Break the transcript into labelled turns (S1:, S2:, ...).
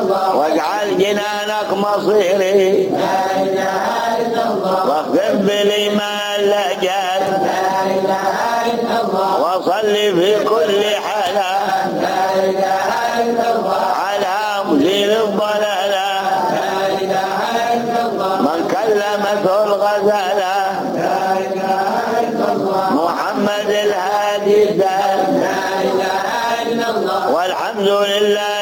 S1: واجعل جنانك مصيري واخفف بالإيمان الأجل وصلي في كل حالة على مزيل الضلالة من كلمته الغزالة محمد الهادي الدال والحمد لله